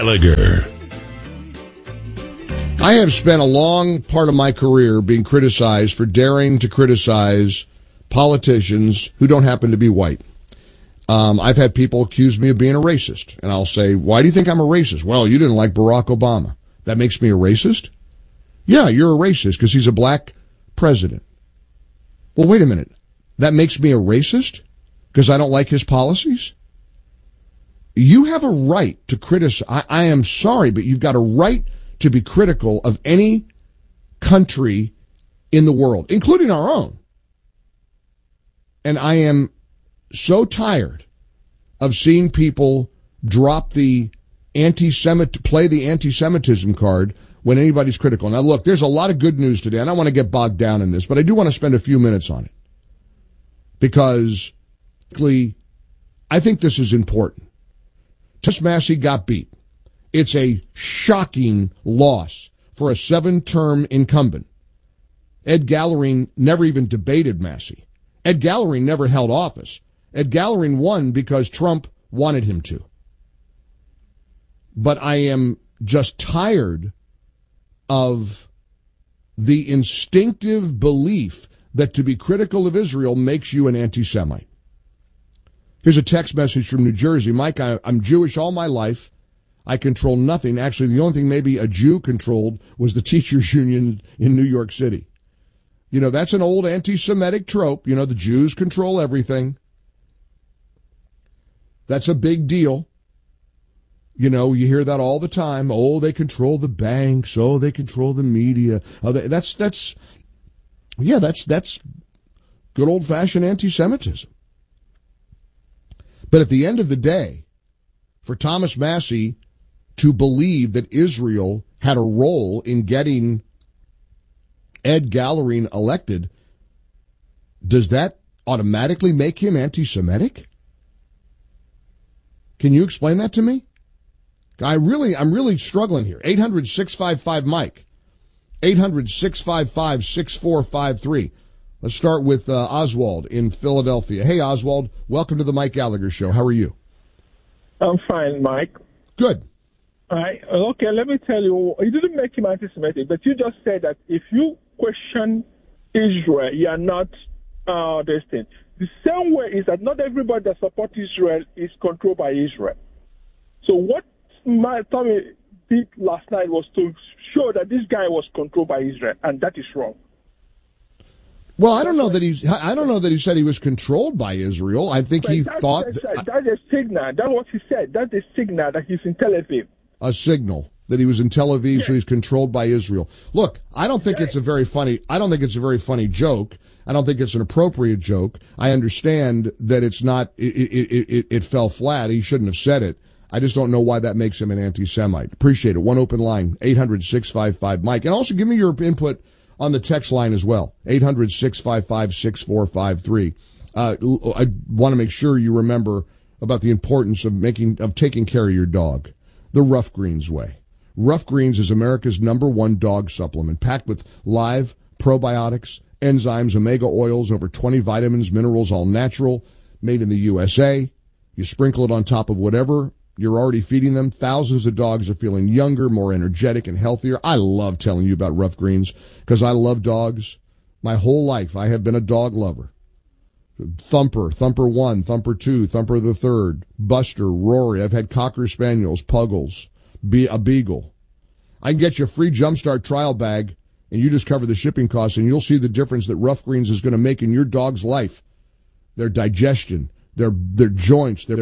Gallagher. I have spent a long part of my career being criticized for daring to criticize politicians who don't happen to be white. I've had people accuse me of being a racist, and I'll say, why do you think I'm a racist? Well, you didn't like Barack Obama. That makes me a racist? Yeah, you're a racist because he's a black president. Well, wait a minute. That makes me a racist because I don't like his policies? You have a right to criticize. I am sorry, but you've got a right to be critical of any country in the world, including our own. And I am so tired of seeing people drop the play the anti-Semitism card when anybody's critical. Now, look, there's a lot of good news today. I don't want to get bogged down in this, but I do want to spend a few minutes on it because I think this is important. Thomas Massie got beat. It's a shocking loss for a 7-term incumbent. Ed Gallery never even debated Massie. Ed Gallery never held office. Ed Gallery won because Trump wanted him to. But I am just tired of the instinctive belief that to be critical of Israel makes you an anti-Semite. Here's a text message from New Jersey. Mike, I'm Jewish all my life. I control nothing. Actually, the only thing maybe a Jew controlled was the teachers union in New York City. You know, that's an old anti-Semitic trope. You know, the Jews control everything. That's a big deal. You know, you hear that all the time. Oh, they control the banks. Oh, they control the media. Oh, that's good old-fashioned anti-Semitism. But at the end of the day, for Thomas Massie to believe that Israel had a role in getting Ed Gallery elected, does that automatically make him anti-Semitic? Can you explain that to me? I'm really struggling here. 800-655-MIKE. 800-655-6453. Let's start with Oswald in Philadelphia. Hey, Oswald, welcome to the Mike Gallagher Show. How are you? I'm fine, Mike. Good. All right. Okay, let me tell you, you didn't make him anti-Semitic, but you just said that if you question Israel, you are not this thing. The same way is that not everybody that supports Israel is controlled by Israel. So what Tommy did last night was to show that this guy was controlled by Israel, and that is wrong. Well, I don't know that he said he was controlled by Israel. I think he thought that's a signal. That's what he said. That's a signal that he's in Tel Aviv. A signal that he was in Tel Aviv, so he's controlled by Israel. Look, I don't think it's a very funny joke. I don't think it's an appropriate joke. I understand that it's not. It fell flat. He shouldn't have said it. I just don't know why that makes him an anti-Semite. Appreciate it. One open line, 800-655-MIKE, and also give me your input on the text line as well, 800-655-6453. I want to make sure you remember about the importance of taking care of your dog, the Rough Greens way. Rough Greens is America's #1 dog supplement, packed with live probiotics, enzymes, omega oils, over 20 vitamins, minerals, all natural, made in the USA. You sprinkle it on top of whatever you're already feeding them. Thousands of dogs are feeling younger, more energetic, and healthier. I love telling you about Rough Greens because I love dogs. My whole life, I have been a dog lover. Thumper 1, Thumper 2, Thumper the 3rd, Buster, Rory. I've had Cocker Spaniels, Puggles, a Beagle. I can get you a free Jumpstart trial bag, and you just cover the shipping costs, and you'll see the difference that Rough Greens is going to make in your dog's life. Their digestion, their joints, their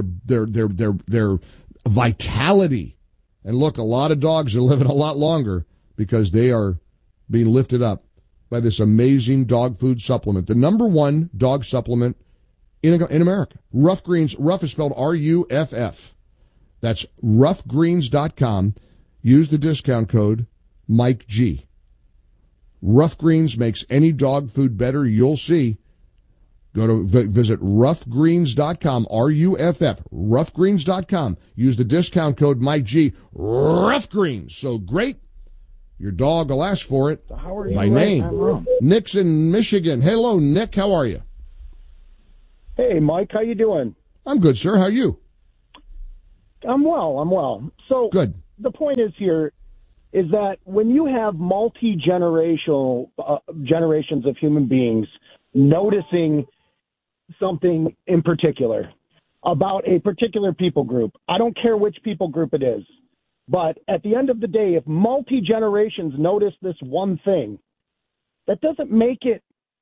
vitality. And look, a lot of dogs are living a lot longer because they are being lifted up by this amazing dog food supplement, the #1 dog supplement in America. Rough Greens. Rough is spelled R-U-F-F. That's roughgreens.com. Use the discount code Mike G. Rough Greens makes any dog food better. You'll see. Go to visit roughgreens.com, R-U-F-F, roughgreens.com. Use the discount code Mike G. Rough Greens. So great. Your dog will ask for it. So how are you? By name. Nick's in Michigan. Hello, Nick. How are you? Hey, Mike. How you doing? I'm good, sir. How are you? I'm well. So good. the point is here is that when you have multi-generational generations of human beings noticing something in particular about a particular people group, I don't care which people group it is, but at the end of the day, if multi-generations notice this one thing, that doesn't make it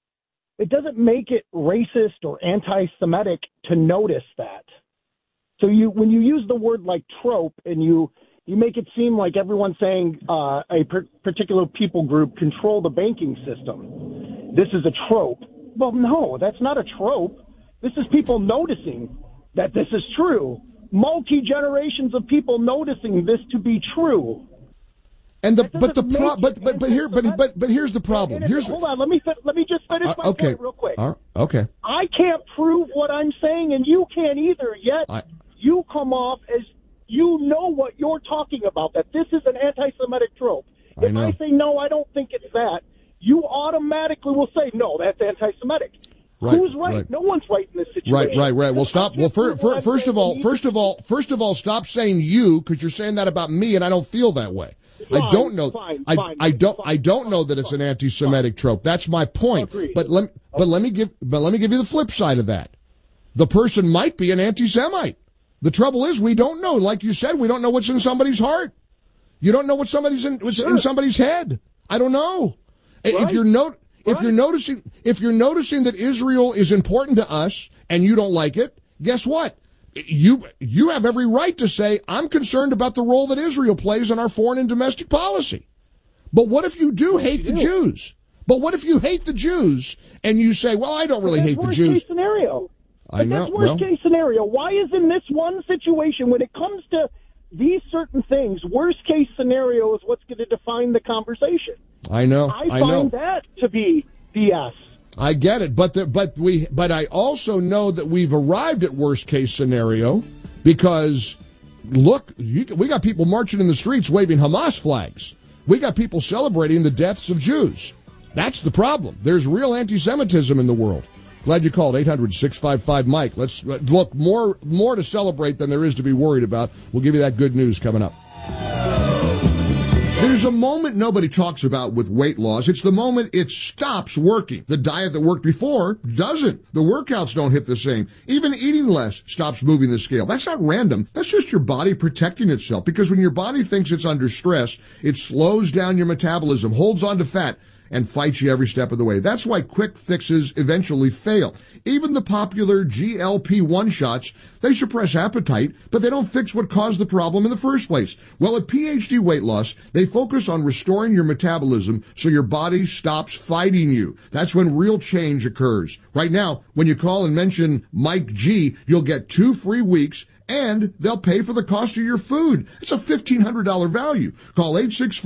racist or anti-Semitic to notice that. So when you use the word like trope and you make it seem like everyone's saying a particular people group control the banking system, this is a trope. Well, no, that's not a trope. This is people noticing that this is true. Multi-generations of people noticing this to be true. And here's the problem. Hold on, let me just finish my point real quick. Okay. I can't prove what I'm saying, and you can't either. Yet you come off as you know what you're talking about. That this is an anti-Semitic trope. If I say no, I don't think it's that, you automatically will say no, that's anti-Semitic. Right, who's right? Right? No one's right in this situation. Right. Well, stop. Well, first of all, stop saying you, because you're saying that about me, and I don't feel that way. I don't know that it's an anti-Semitic trope. That's my point. But let me give you the flip side of that. The person might be an anti-Semite. The trouble is we don't know. Like you said, we don't know what's in somebody's heart. You don't know what's in somebody's head. I don't know. Right. If you're noticing that Israel is important to us and you don't like it, guess what? You have every right to say, I'm concerned about the role that Israel plays in our foreign and domestic policy. But what if you do hate the Jews? But what if you hate the Jews and you say, well, I don't really hate the Jews? Worst case scenario. I know. That's worst case scenario. Why is in this one situation, when it comes to these certain things, worst case scenario is what's going to define the conversation? I know. I find that to be BS. I get it, but I also know that we've arrived at worst case scenario because look, we got people marching in the streets waving Hamas flags. We got people celebrating the deaths of Jews. That's the problem. There's real anti-Semitism in the world. Glad you called. 800-655-MIKE. Let's look, more to celebrate than there is to be worried about. We'll give you that good news coming up. There's a moment nobody talks about with weight loss. It's the moment it stops working. The diet that worked before doesn't. The workouts don't hit the same. Even eating less stops moving the scale. That's not random. That's just your body protecting itself. Because when your body thinks it's under stress, it slows down your metabolism, holds on to fat, and fights you every step of the way. That's why quick fixes eventually fail. Even the popular GLP-1 shots, they suppress appetite, but they don't fix what caused the problem in the first place. Well, at PhD Weight Loss, they focus on restoring your metabolism so your body stops fighting you. That's when real change occurs. Right now, when you call and mention Mike G, you'll get 2 free weeks, and they'll pay for the cost of your food. It's a $1,500 value. Call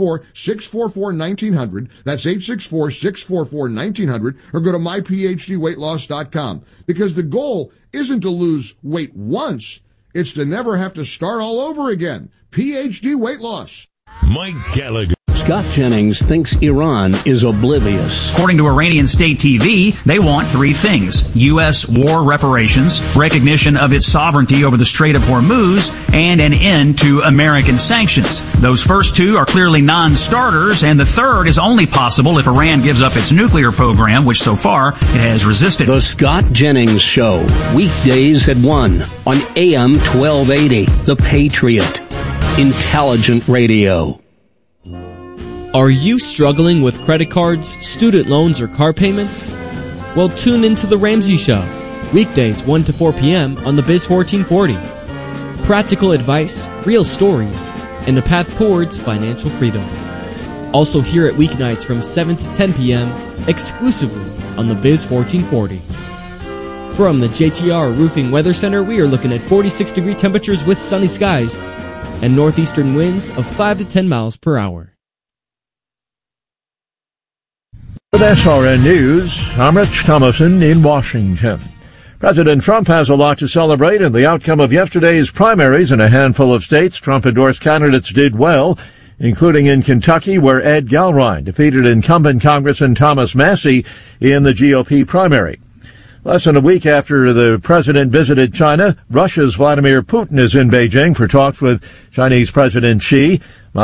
864-644-1900. That's 864-644-1900, or go to myphdweightloss.com. Because the goal isn't to lose weight once, it's to never have to start all over again. PhD Weight Loss. Mike Gallagher. Scott Jennings thinks Iran is oblivious. According to Iranian state TV, they want 3 things: U.S. war reparations, recognition of its sovereignty over the Strait of Hormuz, and an end to American sanctions. Those first 2 are clearly non-starters, and the third is only possible if Iran gives up its nuclear program, which so far it has resisted. The Scott Jennings Show, weekdays at 1 on AM 1280, The Patriot. Intelligent radio. Are you struggling with credit cards, student loans, or car payments? Well, tune into The Ramsey Show, weekdays 1 to 4 p.m. on the Biz 1440. Practical advice, real stories, and the path towards financial freedom. Also here at weeknights from 7 to 10 p.m. exclusively on the Biz 1440. From the JTR Roofing Weather Center, we are looking at 46-degree temperatures with sunny skies and northeastern winds of 5 to 10 miles per hour. With SRN News, I'm Rich Thomason in Washington. President Trump has a lot to celebrate in the outcome of yesterday's primaries in a handful of states. Trump-endorsed candidates did well, including in Kentucky, where Ed Galrine defeated incumbent Congressman Thomas Massie in the GOP primary. Less than a week after the president visited China, Russia's Vladimir Putin is in Beijing for talks with Chinese President Xi.